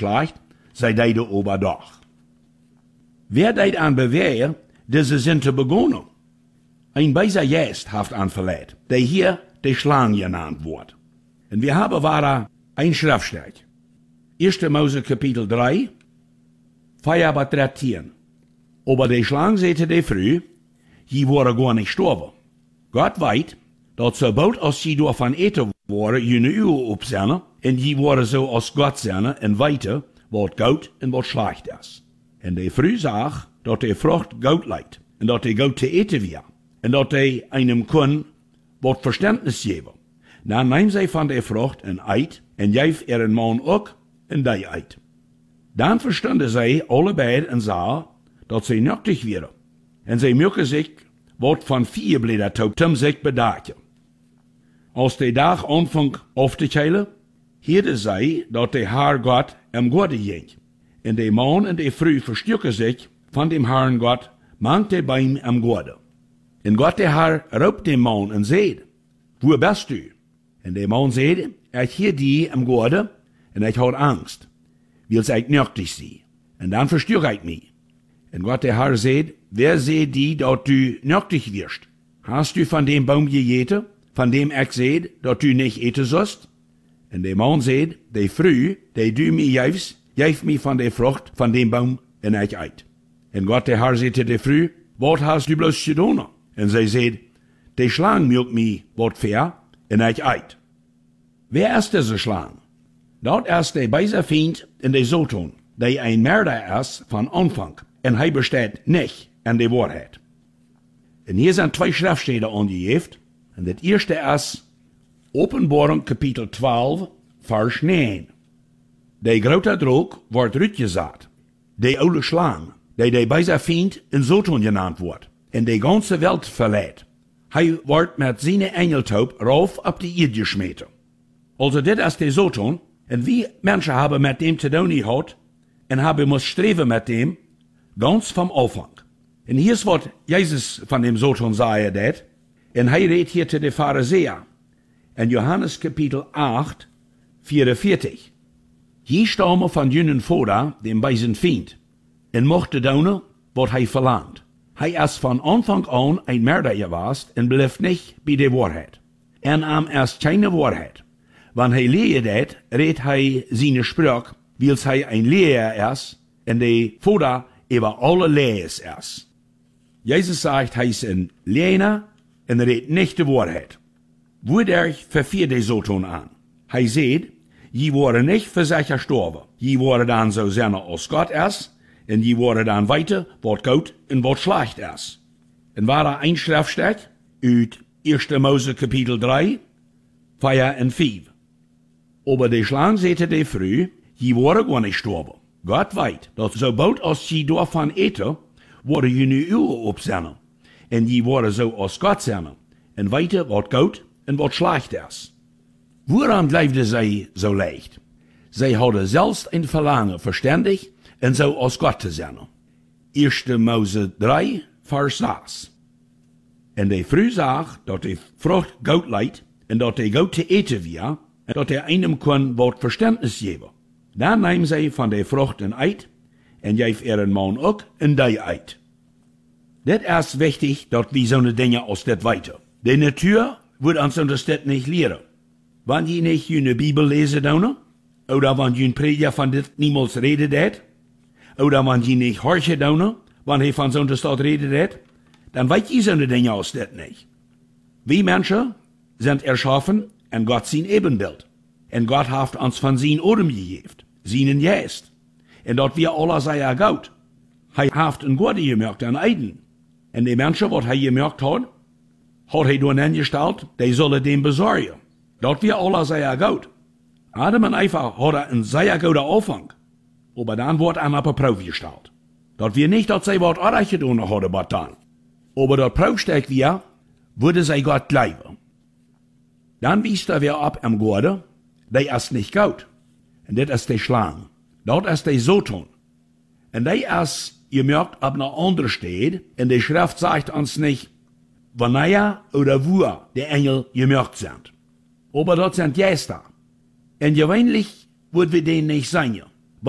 geschlacht, sei deide ober doch. Wer deid an bewehr, diese sind te begonnen? Ein beiser Jest haft an verlet, der hier de Schlang genannt wordt. Und wir haben wahre ein Schriftstück. 1. Mose Kapitel 3, Vers 13. Aber de Schlang sagte de früh, je wurde gar nicht gestorben. Gott weit, dat sobald als je door van eten worden, je een uur opzennen, en je worden zo als God zennen, en weten wat goud en wat slecht is. En de früh zag, dat de vrucht goud lijkt, en dat de goud te eten weer, en dat de einem kon wat verständnis geven. Dan neem zij van de vrucht en eet, en geef een man ook, en die eet. Dan verstonden zij allebei en zagen, dat zij nuchtig werden, en zij merken zich wat van vier bleder tot zich bedaken. Als de dag aanvang af te keilen, hielden zij dat de Heer God hem Gode ging. En de man en de vrouw verstukken zich van dem Herrn God, mankte bij hem Gode. En God de Heer roept de man en zei, wo bist du? En de man zei, ik hier die hem Gode, en ik had angst, wil ik nuchtig zijn. En dan verstuk ik mij. En God de Heer zei, wer zei die dat du nuchtig wirst? Hast du van dem Baum gegeten, van dem ik zei dat du nicht eten sollst? En de man zei, de vrouw, die du mij geeft, geef mij van de vrucht van dem Baum en ik eet. En God de Heer zei te de vrouw, wat hast du bloos gedaan? En zij zei, de slang milkt mij wat ver en ik eet. Wer is deze slang? Dat is de bijze vriend in de Satan, die een merder is van aanvang. En hij bestaat niet aan de waarheid. En hier zijn twee schriftstellen aangegeven. En het eerste is Openbaring kapitel 12, vers 9. De grote droog wordt uitgezet. De oude slang, die de bijze vriend in Satan genannt wordt. En de ganze Welt verleidt. Hij wordt met zijn engeltaup rauf op de aarde gesmeten. Also dit is de Satan. En wie mensen hebben met dem te doen gehad. En hebben moest streven met dem. Ganz vom Anfang. En hier is wat Jezus van dem Satan zei dat. En hij redt hier te de Pharisäer. In Johannes kapitel 8, 44. Hier stammen van jenen Vater, dem bijzen vriend. En mochte doen wat hij verlangt. Hij is van Anfang an een merder geweest en bleef niet bij de waarheid. En am erst keine waarheid. Wanneer hij leert dat, redt hij zijn spraak, wils hij een leraar is, en de Vater über alle Lees is. Jezus zegt, hij is een Lehner en redt nicht de waarheid. Wodurch verfiert de Satan an? Hij zegt, je worden nicht für sich gestorben. Je worden dan zo zijn als God is, en je worden dan weten wat goed en wat slecht is. En waar er een schriftstück uit 1. Mose kapitel 3, Vers en 5. Aber de slang zette de vrouw, je worden gar nicht gestorben. Gott weet dat sobald als je daarvan eten, worden je nu uren opzennen. En je worden zo als God zennen. En weten wat goed en wat slecht is. Waarom leefden zij zo leicht? Zij hadden zelfs een verlangen verstandig en zo als God te zennen. 1. Mose 3, vers 6. En de vrouw zag dat de vrucht goed leidt en dat de goed te eten weer en dat er einem kon wat verständnis geven. Dan neemt zij van de vrucht en eet, en geeft een man ook en die eet. Dit is wichtig dat we zo'n dingen als dit weten. De natuur wordt ons dat niet leren. Wanneer je niet je Bibel lezen doen, oder wanneer je een prediger van dit niemals reden deed, oder wanneer je niet horchen doen, wanneer hij van zo'n stad reden deed, dan weet je zo'n dingen als dit niet. We mensen zijn erschaffen en God zijn ebenbeeld. En God heeft ons van zijn Odem gegeven, zijn Geest. En dat wir alle zijn goed. Hij heeft een Gode gemerkt aan Eden. En die mensen wat hij gemerkt had hij door ingesteld, die zullen dem bezorgen. Dat wir alle zijn goed. Adam en Eva hadden een zeer goede aanvang. Maar dan wordt aan op een proef gesteld. Dat wir niet dat zij wat aardig gedaan hadden, maar dan. Maar dat proefstuk weer, worden zij God blijven. Dan wies er weer op am Gode, die is niet goed. En dit is de slang. Dat is de Satan. En die is, je merkt, op een andere stad. En de schrift zegt ons niet, wanneer oder wo de Engel gemerkt zijn. Maar dat zijn Geister. En gewöhnlich wird wir den nicht sein.